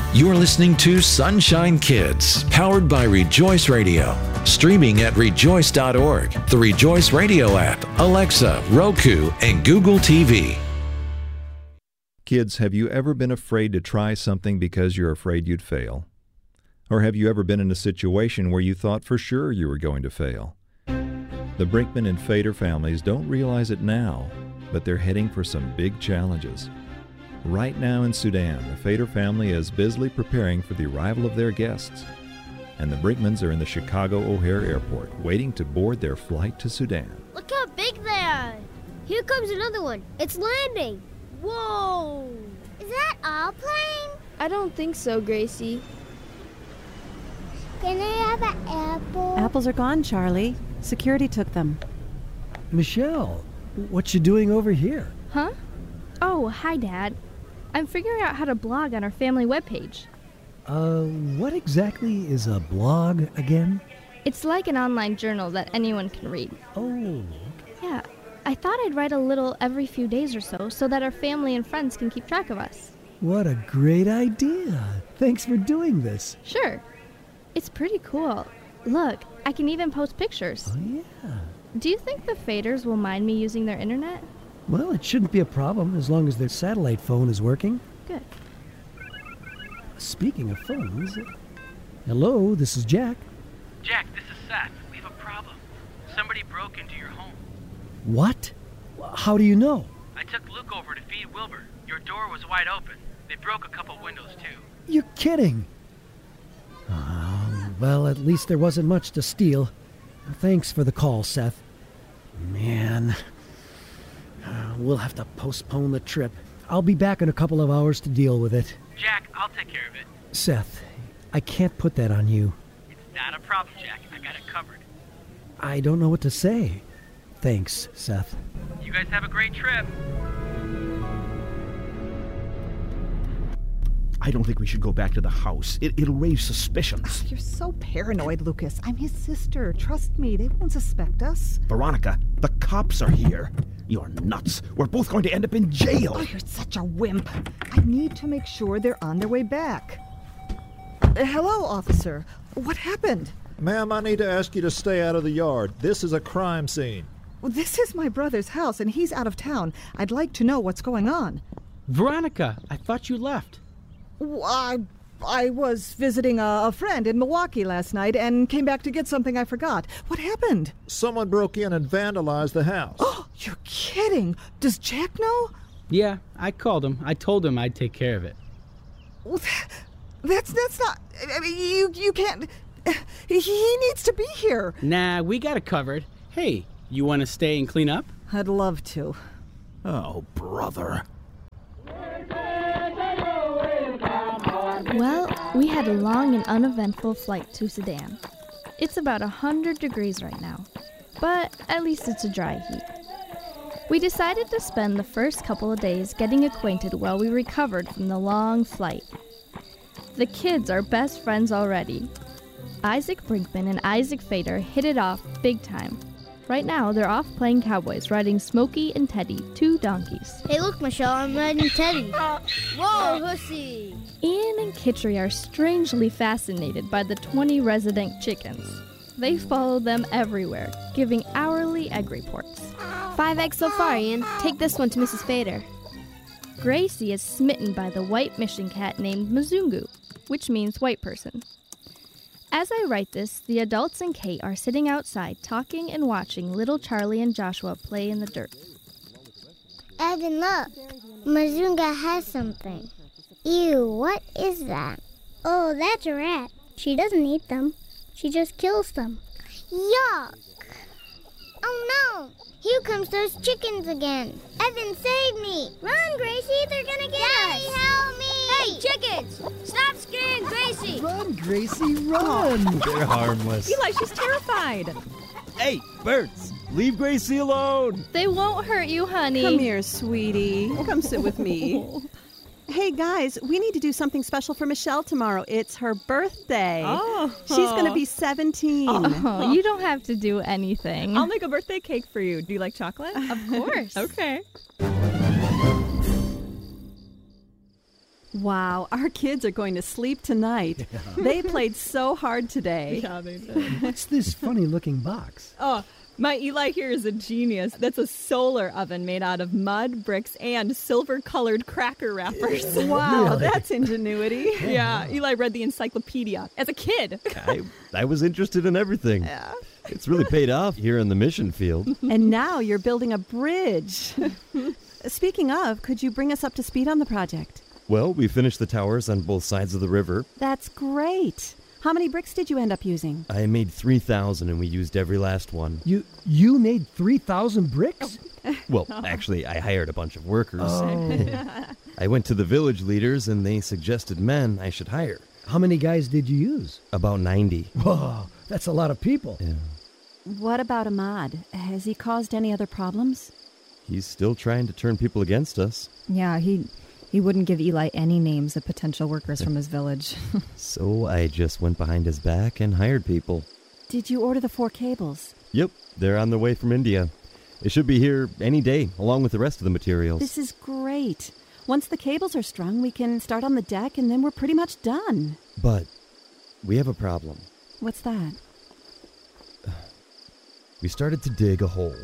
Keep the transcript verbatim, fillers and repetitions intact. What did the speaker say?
You're listening to Sunshine Kids, powered by Rejoice Radio. Streaming at rejoice dot org, the Rejoice Radio app, Alexa, Roku, and Google T V. Kids, have you ever been afraid to try something because you're afraid you'd fail? Or have you ever been in a situation where you thought for sure you were going to fail? The Brinkman and Fader families don't realize it now, but they're heading for some big challenges. Right now in Sudan, the Fader family is busily preparing for the arrival of their guests, and the Brinkmans are in the Chicago O'Hare Airport, waiting to board their flight to Sudan. Look how big they are! Here comes another one. It's landing! Whoa! Is that our plane? I don't think so, Gracie. Can I have an apple? Apples are gone, Charlie. Security took them. Michelle, what you doing over here? Huh? Oh, hi, Dad. I'm figuring out how to blog on our family webpage. Uh, what exactly is a blog again? It's like an online journal that anyone can read. Oh. Yeah, I thought I'd write a little every few days or so, so that our family and friends can keep track of us. What a great idea. Thanks for doing this. Sure. It's pretty cool. Look, I can even post pictures. Oh, yeah. Do you think the Faders will mind me using their internet? Well, it shouldn't be a problem as long as their satellite phone is working. Good. Speaking of phones, hello, this is Jack. Jack, this is Seth. We have a problem. Somebody broke into your home. What? How do you know? I took Luke over to feed Wilbur. Your door was wide open. They broke a couple windows, too. You're kidding. Oh, well, at least there wasn't much to steal. Thanks for the call, Seth. Man, uh, we'll have to postpone the trip. I'll be back in a couple of hours to deal with it. Jack, I'll take care of it. Seth, I can't put that on you. It's not a problem, Jack. I got it covered. I don't know what to say. Thanks, Seth. You guys have a great trip. I don't think we should go back to the house. It, it'll raise suspicions. You're so paranoid, Lucas. I'm his sister. Trust me, they won't suspect us. Veronica, the cops are here. You're nuts. We're both going to end up in jail. Oh, you're such a wimp. I need to make sure they're on their way back. Uh, hello, officer. What happened? Ma'am, I need to ask you to stay out of the yard. This is a crime scene. Well, this is my brother's house, and he's out of town. I'd like to know what's going on. Veronica, I thought you left. I, I was visiting a, a friend in Milwaukee last night and came back to get something I forgot. What happened? Someone broke in and vandalized the house. Oh, you're kidding. Does Jack know? Yeah, I called him. I told him I'd take care of it. Well, that, that's that's not... I mean, you, you can't... He, he needs to be here. Nah, we got it covered. Hey, you want to stay and clean up? I'd love to. Oh, brother. Well, we had a long and uneventful flight to Sudan. It's about one hundred degrees right now, but at least it's a dry heat. We decided to spend the first couple of days getting acquainted while we recovered from the long flight. The kids are best friends already. Isaac Brinkman and Isaac Fader hit it off big time. Right now, they're off playing cowboys, riding Smokey and Teddy, two donkeys. Hey, look, Michelle, I'm riding Teddy. Whoa, hussy! Ian and Kitchery are strangely fascinated by the twenty resident chickens. They follow them everywhere, giving hourly egg reports. Five eggs so far, Ian. Take this one to Missus Fader. Gracie is smitten by the white mission cat named Mzungu, which means white person. As I write this, the adults and Kate are sitting outside talking and watching little Charlie and Joshua play in the dirt. Evan, look. Mzunga has something. Ew, what is that? Oh, that's a rat. She doesn't eat them. She just kills them. Yuck! Oh no! Here comes those chickens again. Evan, save me! Run, Gracie! They're gonna get Daddy, us! Help me! Hey, chickens! Stop scaring Gracie! Run, Gracie, run! They're harmless. Eli, she's terrified. Hey, birds! Leave Gracie alone! They won't hurt you, honey. Come here, sweetie. Come sit with me. Hey, guys, we need to do something special for Michelle tomorrow. It's her birthday. Oh. She's going to be seventeen. Oh, you don't have to do anything. I'll make a birthday cake for you. Do you like chocolate? Of course. Okay. Wow, our kids are going to sleep tonight. Yeah. They played so hard today. Yeah, they did. What's this funny-looking box? Oh, my Eli here is a genius. That's a solar oven made out of mud, bricks, and silver-colored cracker wrappers. Wow, Really? that's ingenuity. Yeah, Eli read the encyclopedia as a kid. I, I was interested in everything. Yeah. It's really paid off here in the mission field. And now you're building a bridge. Speaking of, could you bring us up to speed on the project? Well, we finished the towers on both sides of the river. That's great. How many bricks did you end up using? I made three thousand and we used every last one. You you made three thousand bricks? Well, actually, I hired a bunch of workers. Oh. I went to the village leaders and they suggested men I should hire. How many guys did you use? About ninety. Whoa, that's a lot of people. Yeah. What about Ahmad? Has he caused any other problems? He's still trying to turn people against us. Yeah, he he wouldn't give Eli any names of potential workers from his village. So I just went behind his back and hired people. Did you order the four cables? Yep, they're on their way from India. It should be here any day, along with the rest of the materials. This is great. Once the cables are strung, we can start on the deck and then we're pretty much done. But we have a problem. What's that? We started to dig a hole